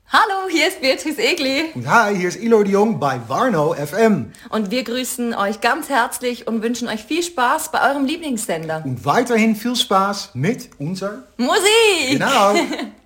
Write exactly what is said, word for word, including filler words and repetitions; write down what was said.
Hallo, hier ist Beatrice Egli. Und hi, hier ist Eloy de Jong bei Warnow F M. Und wir grüßen euch ganz herzlich und wünschen euch viel Spaß bei eurem Lieblingssender. Und weiterhin viel Spaß mit unserer Musik! Genau.